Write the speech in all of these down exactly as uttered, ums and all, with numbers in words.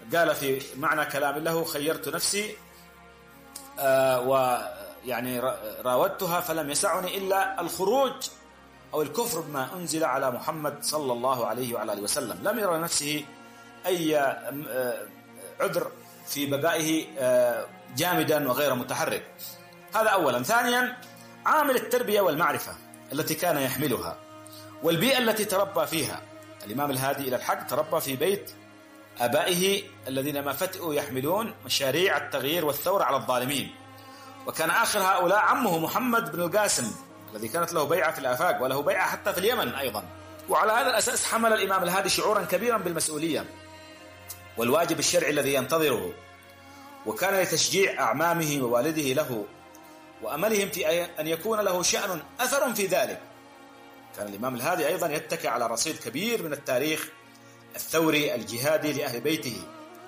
قال في معنى كلام له: خيرت نفسي ويعني راودتها فلم يسعني إلا الخروج أو الكفر بما أنزل على محمد صلى الله عليه وعلى آله وسلم. لم يرى نفسه أي عذر في بقائه جامدا وغير متحرك. هذا أولا. ثانيا، عامل التربية والمعرفة التي كان يحملها والبيئة التي تربى فيها. الإمام الهادي إلى الحق تربى في بيت آبائه الذين ما فتئوا يحملون مشاريع التغيير والثورة على الظالمين، وكان آخر هؤلاء عمه محمد بن القاسم الذي كانت له بيعة في الآفاق وله بيعة حتى في اليمن أيضا. وعلى هذا الأساس حمل الإمام الهادي شعورا كبيرا بالمسؤولية والواجب الشرعي الذي ينتظره، وكان لتشجيع أعمامه ووالده له وأملهم في أن يكون له شأن أثر في ذلك. كان الإمام الهادي أيضا يتكئ على رصيد كبير من التاريخ الثوري الجهادي لأهل بيته،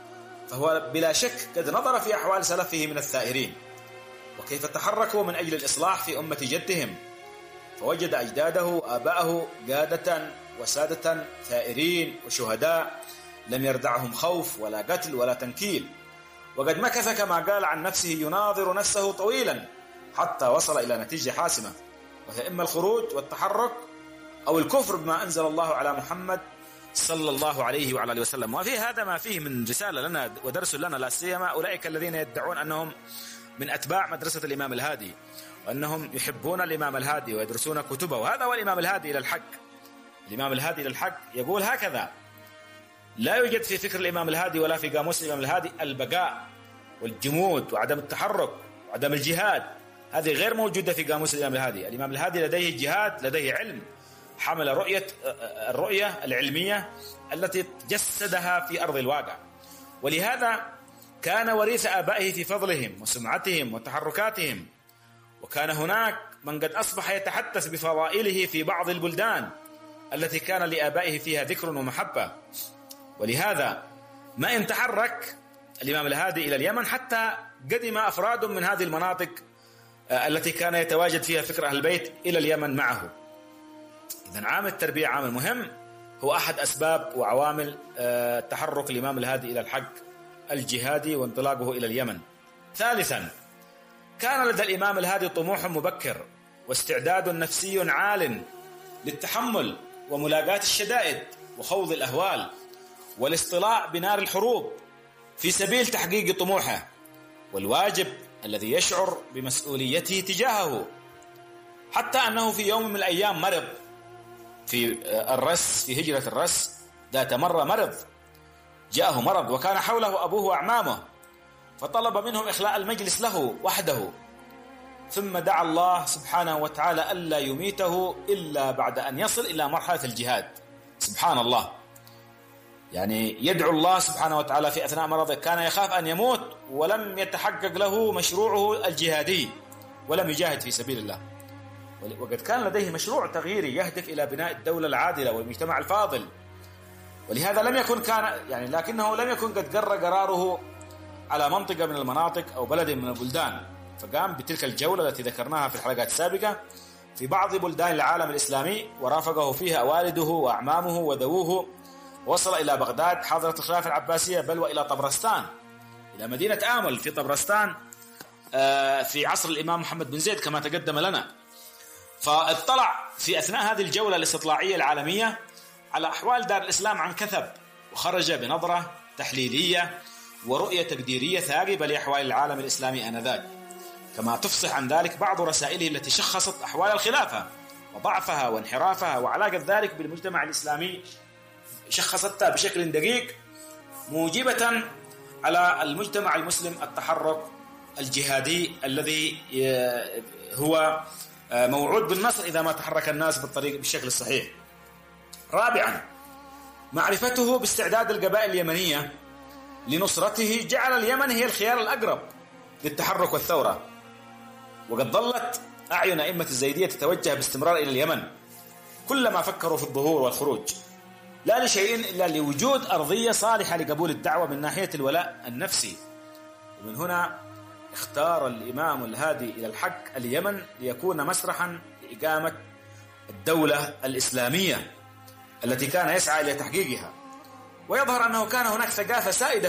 فهو بلا شك قد نظر في أحوال سلفه من الثائرين وكيف تحركوا من أجل الإصلاح في أمة جدهم، فوجد أجداده وآباءه قادة وسادة ثائرين وشهداء لم يردعهم خوف ولا قتل ولا تنكيل، وقد مكث كما قال عن نفسه يناظر نفسه طويلا حتى وصل إلى نتيجة حاسمة، وهي إما الخروج والتحرك أو الكفر بما أنزل الله على محمد صلى الله عليه وعلى آله وسلم. وفي هذا ما فيه من رسالة لنا ودرس لنا، لا سيما أولئك الذين يدعون أنهم من أتباع مدرسة الإمام الهادي وأنهم يحبون الإمام الهادي ويدرسون كتبه. وهذا هو الإمام الهادي إلى الحق. الإمام الهادي إلى الحق يقول هكذا: لا يوجد في فكر الإمام الهادي ولا في قاموس الإمام الهادي البقاء والجمود وعدم التحرك وعدم الجهاد، هذه غير موجودة في قاموس الإمام الهادي. الإمام الهادي لديه جهاد، لديه علم، حمل رؤية الرؤية العلمية التي جسدها في أرض الواقع، ولهذا كان وريث آبائه في فضلهم وسمعتهم وتحركاتهم، وكان هناك من قد أصبح يتحدث بفضائله في بعض البلدان التي كان لآبائه فيها ذكر ومحبة. ولهذا ما إن تحرك الإمام الهادي إلى اليمن حتى قدم أفراد من هذه المناطق التي كان يتواجد فيها فكر أهل البيت إلى اليمن معه. إذن عامل التربية عامل مهم، هو أحد أسباب وعوامل تحرك الإمام الهادي إلى الحق الجهادي وانطلاقه إلى اليمن. ثالثا، كان لدى الإمام الهادي طموح مبكر واستعداد نفسي عال للتحمل وملاقاة الشدائد وخوض الأهوال والاصطلاع بنار الحروب في سبيل تحقيق طموحه والواجب الذي يشعر بمسؤوليته تجاهه، حتى أنه في يوم من الأيام مرض في الرس، في هجرة الرس ذات مرة مرض، جاءه مرض وكان حوله أبوه وأعمامه، فطلب منهم إخلاء المجلس له وحده، ثم دعا الله سبحانه وتعالى ألا يميته إلا بعد أن يصل إلى مرحلة الجهاد. سبحان الله، يعني يدعو الله سبحانه وتعالى في أثناء مرضه، كان يخاف أن يموت ولم يتحقق له مشروعه الجهادي ولم يجاهد في سبيل الله، وقد كان لديه مشروع تغييري يهدف إلى بناء الدولة العادلة والمجتمع الفاضل، ولهذا لم يكن كان يعني لكنه لم يكن قد قرر قراره على منطقة من المناطق أو بلد من البلدان، فقام بتلك الجولة التي ذكرناها في الحلقات السابقة في بعض بلدان العالم الإسلامي، ورافقه فيها والده وأعمامه وذووه، وصل إلى بغداد حاضرة الخلافة العباسية، بل وإلى طبرستان، إلى مدينة آمل في طبرستان في عصر الإمام محمد بن زيد كما تقدم لنا. فاطلع في أثناء هذه الجولة الاستطلاعية العالمية على أحوال دار الإسلام عن كثب، وخرج بنظرة تحليلية ورؤية تقديرية ثاقبة لأحوال العالم الإسلامي آنذاك، كما تفصح عن ذلك بعض رسائله التي شخصت أحوال الخلافة وضعفها وانحرافها وعلاقة ذلك بالمجتمع الإسلامي، شخصتها بشكل دقيق موجبة على المجتمع المسلم التحرك الجهادي الذي هو موعود بالنصر إذا ما تحرك الناس بالطريق بالشكل الصحيح. رابعا، معرفته باستعداد القبائل اليمنية لنصرته جعل اليمن هي الخيار الأقرب للتحرك والثورة، وقد ظلت أعين أئمة الزيدية تتوجه باستمرار إلى اليمن كلما فكروا في الظهور والخروج، لا لشيء إلا لوجود أرضية صالحة لقبول الدعوة من ناحية الولاء النفسي. ومن هنا اختار الإمام الهادي إلى الحق اليمن ليكون مسرحا لإقامة الدولة الإسلامية التي كان يسعى إلى تحقيقها. ويظهر أنه كان هناك ثقافة سائدة